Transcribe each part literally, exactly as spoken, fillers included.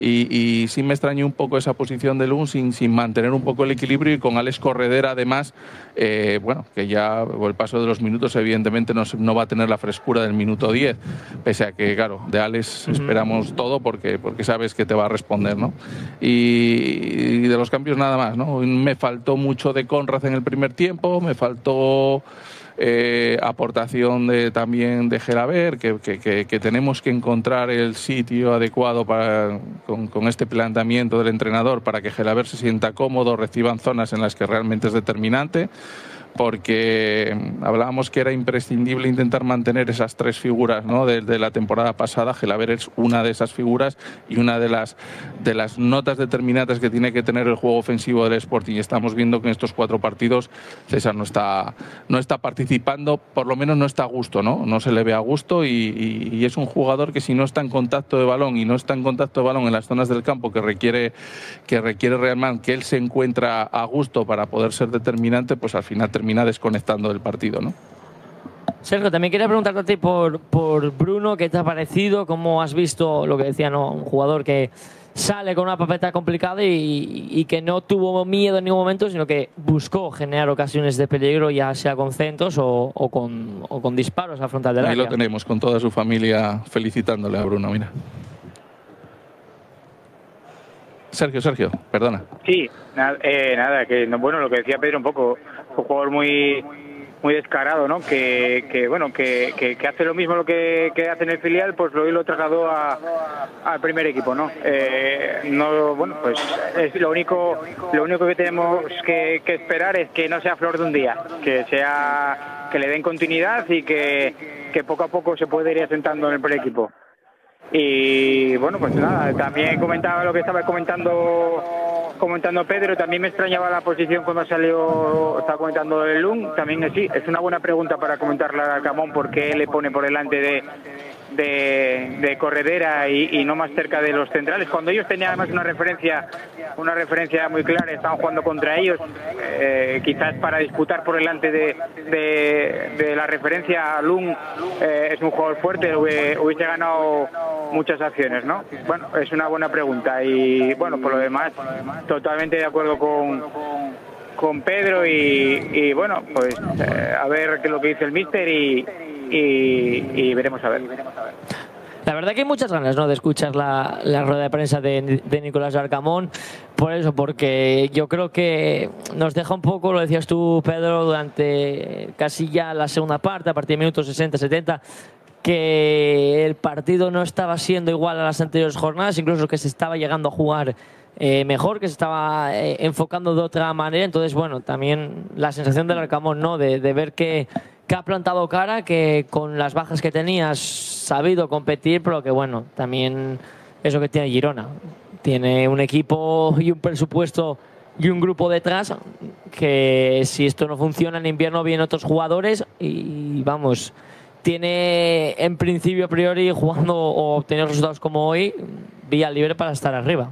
Y, y sí me extrañó un poco esa posición de Lund sin, sin mantener un poco el equilibrio, y con Alex Corredera además, eh, bueno, que ya con el paso de los minutos evidentemente no, no va a tener la frescura del minuto diez, pese a que, claro, de Alex uh-huh. esperamos todo porque, porque sabes que te va a responder, ¿no? Y, y de los cambios nada más, ¿no? Me faltó mucho de Conrad en el primer tiempo, me faltó... Eh, aportación de, también de Gelaber, que, que, que, que tenemos que encontrar el sitio adecuado para, con, con este planteamiento del entrenador para que Gelaber se sienta cómodo, reciban zonas en las que realmente es determinante, porque hablábamos que era imprescindible intentar mantener esas tres figuras, ¿no? de, de la temporada pasada. Gelaber es una de esas figuras y una de las, de las notas determinantes que tiene que tener el juego ofensivo del Sporting, y estamos viendo que en estos cuatro partidos César no está, no está participando, por lo menos no está a gusto, no, no se le ve a gusto, y, y, y es un jugador que si no está en contacto de balón y no está en contacto de balón en las zonas del campo que requiere, que requiere realmente que él se encuentra a gusto para poder ser determinante, pues al final termina desconectando del partido, ¿no? Sergio, también quería preguntarte a ti por, por Bruno, ¿qué te ha parecido? ¿Cómo has visto lo que decía, ¿no? Un jugador que sale con una papeleta complicada y, y que no tuvo miedo en ningún momento, sino que buscó generar ocasiones de peligro, ya sea con centros o, o, con, o con disparos al frontal del área? Ahí lo tenemos, con toda su familia felicitándole a Bruno, mira. Sergio, Sergio, perdona. Sí, nada, eh, nada que bueno, lo que decía Pedro un poco, un jugador muy muy descarado, ¿no? Que, que bueno, que, que, que hace lo mismo lo que, que hace en el filial, pues lo, lo trasladó a, al primer equipo, ¿no? Eh, no, bueno, pues es lo único, lo único que tenemos que, que esperar es que no sea flor de un día, que sea, que le den continuidad y que, que poco a poco se pueda ir asentando en el primer equipo. Y bueno, pues nada, también comentaba lo que estaba comentando comentando Pedro, también me extrañaba la posición cuando salió, estaba comentando el Lund, también es, sí, es una buena pregunta para comentarle a Camón por qué le pone por delante de, de, de Corredera y, y no más cerca de los centrales, cuando ellos tenían además una referencia una referencia muy clara, estaban jugando contra ellos, eh, quizás para disputar por delante de, de, de la referencia. Lund eh, es un jugador fuerte, hubiese, hubiese ganado muchas acciones, ¿no? Bueno, es una buena pregunta y bueno, por lo demás, totalmente de acuerdo con, con Pedro y, y bueno, pues eh, a ver qué es lo que dice el míster y, y, y veremos a ver. La verdad que hay muchas ganas, ¿no?, de escuchar la, la rueda de prensa de, de Nicolás Larcamón, por eso, porque yo creo que nos deja un poco, lo decías tú, Pedro, durante casi ya la segunda parte, a partir de minutos sesenta, setenta, que el partido no estaba siendo igual a las anteriores jornadas, incluso que se estaba llegando a jugar eh, mejor, que se estaba eh, enfocando de otra manera. Entonces, bueno, también la sensación del Larcamón, ¿no?, de, de ver que, que ha plantado cara, que con las bajas que tenía ha sabido competir, pero que bueno, también eso que tiene Girona, tiene un equipo y un presupuesto y un grupo detrás que si esto no funciona en invierno vienen otros jugadores y vamos, tiene en principio a priori, jugando o obteniendo resultados como hoy, vía libre para estar arriba.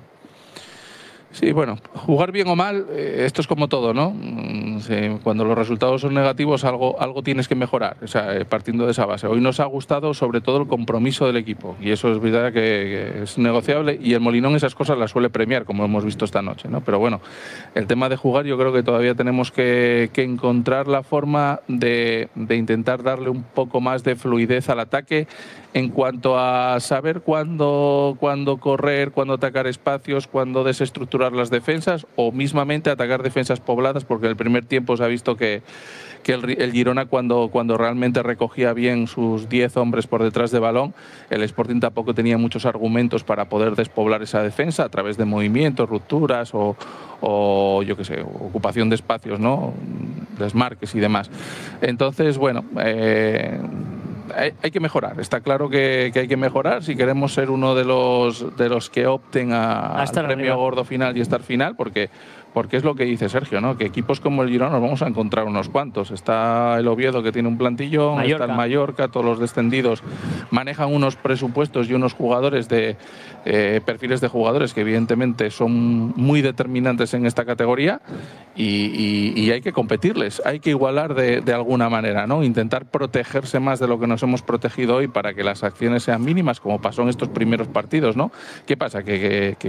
Sí, bueno, jugar bien o mal, eh, esto es como todo, ¿no? Sí, cuando los resultados son negativos, algo, algo tienes que mejorar, o sea, eh, partiendo de esa base. Hoy nos ha gustado sobre todo el compromiso del equipo, y eso es verdad que, que es negociable, y el Molinón esas cosas las suele premiar, como hemos visto esta noche, ¿no? Pero bueno, el tema de jugar, yo creo que todavía tenemos que, que encontrar la forma de, de intentar darle un poco más de fluidez al ataque, en cuanto a saber cuándo, cuándo correr, cuándo atacar espacios, cuándo desestructurar las defensas, o mismamente atacar defensas pobladas, porque en el primer tiempo se ha visto que, que el, el Girona cuando, cuando realmente recogía bien sus diez hombres por detrás de balón, el Sporting tampoco tenía muchos argumentos para poder despoblar esa defensa a través de movimientos, rupturas o, o yo qué sé, ocupación de espacios, ¿no?, desmarques y demás. Entonces, bueno, eh, Hay, hay que mejorar, está claro que, que hay que mejorar si queremos ser uno de los de los que opten a, al premio arriba. Gordo final y estar final, porque, porque es lo que dice Sergio, ¿no? Que equipos como el Girona nos vamos a encontrar unos cuantos. Está el Oviedo, que tiene un plantillón, Mallorca. está el Mallorca, todos los descendidos manejan unos presupuestos y unos jugadores de eh, perfiles de jugadores que evidentemente son muy determinantes en esta categoría y, y, y hay que competirles, hay que igualar de, de alguna manera, ¿no? Intentar protegerse más de lo que nos hemos protegido hoy para que las acciones sean mínimas, como pasó en estos primeros partidos, ¿no? ¿Qué pasa? Que, que, que